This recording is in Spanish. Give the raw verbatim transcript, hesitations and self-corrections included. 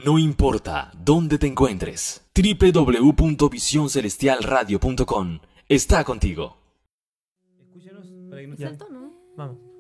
No importa dónde te encuentres, doble u doble u doble u punto visión celestial radio punto com está contigo. Escúchanos para que no Ya. Saltó, ¿no? Vamos.